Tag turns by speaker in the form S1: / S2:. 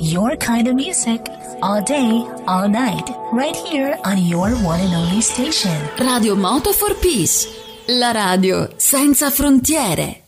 S1: your kind of music, all day, all night, right here on your one and only station.
S2: Radio Moto for Peace, la radio senza frontiere.